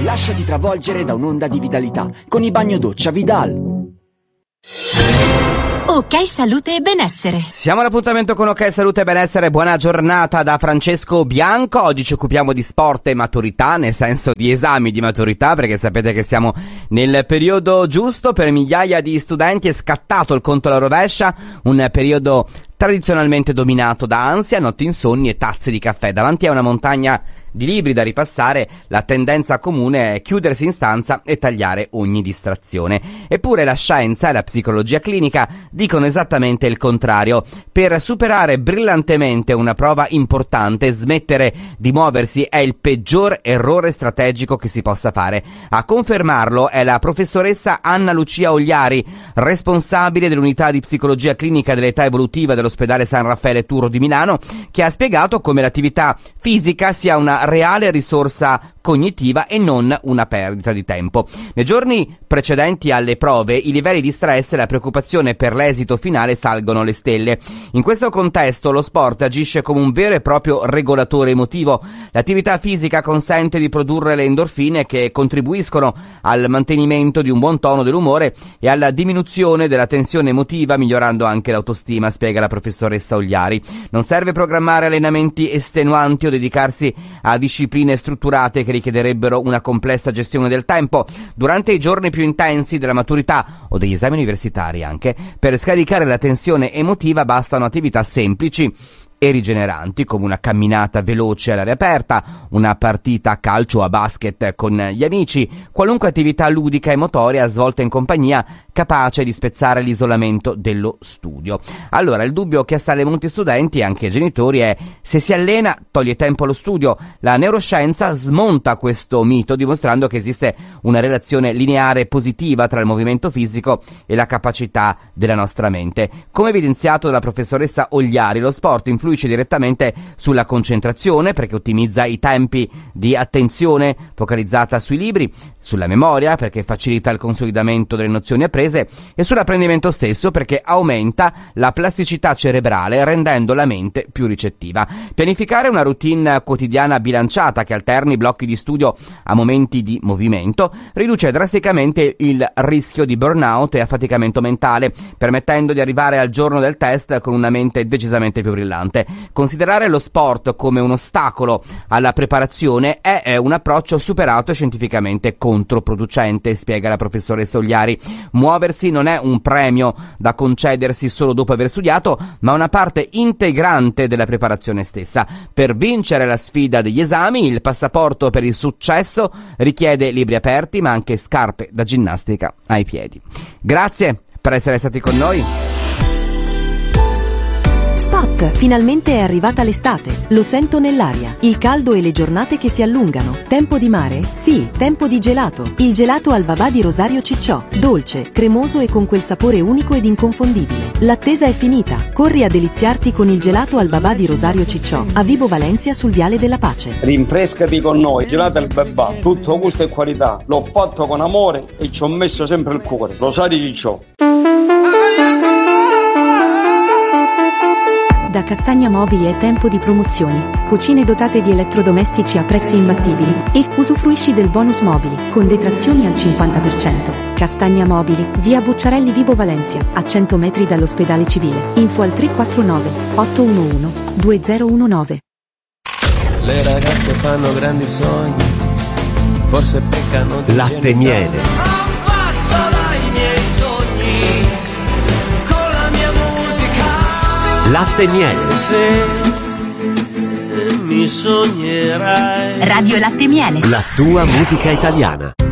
Lasciati travolgere da un'onda di vitalità con i bagno doccia Vidal. Ok Salute e Benessere. Siamo all'appuntamento con Ok Salute e Benessere. Buona giornata da Francesco Bianco. Oggi ci occupiamo di sport e maturità, nel senso di esami di maturità, perché sapete che siamo nel periodo giusto per migliaia di studenti. È scattato il conto alla rovescia, un periodo tradizionalmente dominato da ansia, notti insonni e tazze di caffè. Davanti a una montagna di libri da ripassare, la tendenza comune è chiudersi in stanza e tagliare ogni distrazione. Eppure la scienza e la psicologia clinica dicono esattamente il contrario. Per superare brillantemente una prova importante, smettere di muoversi è il peggior errore strategico che si possa fare. A confermarlo è la professoressa Anna Lucia Ogliari, responsabile dell'unità di psicologia clinica dell'età evolutiva dell'ospedale San Raffaele Turro di Milano, che ha spiegato come l'attività fisica sia una reale risorsa cognitiva e non una perdita di tempo. Nei giorni precedenti alle prove, i livelli di stress e la preoccupazione per l'esito finale salgono alle stelle. In questo contesto lo sport agisce come un vero e proprio regolatore emotivo. L'attività fisica consente di produrre le endorfine che contribuiscono al mantenimento di un buon tono dell'umore e alla diminuzione della tensione emotiva, migliorando anche l'autostima, spiega la professoressa Ogliari. Non serve programmare allenamenti estenuanti o dedicarsi a discipline strutturate che richiederebbero una complessa gestione del tempo. Durante i giorni più intensi della maturità o degli esami universitari anche, per scaricare la tensione emotiva bastano attività semplici e rigeneranti, come una camminata veloce all'aria aperta, una partita a calcio o a basket con gli amici, qualunque attività ludica e motoria svolta in compagnia capace di spezzare l'isolamento dello studio. Allora, il dubbio che assale molti studenti e anche genitori è: se si allena toglie tempo allo studio? La neuroscienza smonta questo mito, dimostrando che esiste una relazione lineare positiva tra il movimento fisico e la capacità della nostra mente. Come evidenziato dalla professoressa Ogliari, lo sport influisce direttamente sulla concentrazione, perché ottimizza i tempi di attenzione focalizzata sui libri, sulla memoria, perché facilita il consolidamento delle nozioni apprese, e sull'apprendimento stesso, perché aumenta la plasticità cerebrale, rendendo la mente più ricettiva. Pianificare una routine quotidiana bilanciata che alterni blocchi di studio a momenti di movimento riduce drasticamente il rischio di burnout e affaticamento mentale, permettendo di arrivare al giorno del test con una mente decisamente più brillante. Considerare lo sport come un ostacolo alla preparazione è un approccio superato e scientificamente controproducente, spiega la professoressa Ogliari. Muoversi non è un premio da concedersi solo dopo aver studiato, ma una parte integrante della preparazione stessa. Per vincere la sfida degli esami, il passaporto per il successo richiede libri aperti, ma anche scarpe da ginnastica ai piedi. Grazie per essere stati con noi. Spot, finalmente è arrivata l'estate, lo sento nell'aria, il caldo e le giornate che si allungano. Tempo di mare? Sì, tempo di gelato. Il gelato al babà di Rosario Cicciò, dolce, cremoso e con quel sapore unico ed inconfondibile. L'attesa è finita, corri a deliziarti con il gelato al babà di Rosario Cicciò, a Vibo Valencia sul Viale della Pace. Rinfrescati con noi, gelato al babà, tutto gusto e qualità, l'ho fatto con amore e ci ho messo sempre il cuore. Rosario Cicciò. Da Castagna Mobili è tempo di promozioni. Cucine dotate di elettrodomestici a prezzi imbattibili e usufruisci del bonus mobili con detrazioni al 50%. Castagna Mobili, via Bucciarelli Vibo Valencia, a 100 metri dall'ospedale civile. Info al 349 811 2019. Le ragazze fanno grandi sogni, forse peccano di latte e miele. Latte e miele. Se mi sognerai. Radio Latte e Miele. La tua musica italiana.